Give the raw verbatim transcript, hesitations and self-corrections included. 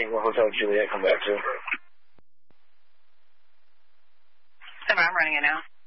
what hotel Juliet come back to? Seven, I'm running it now.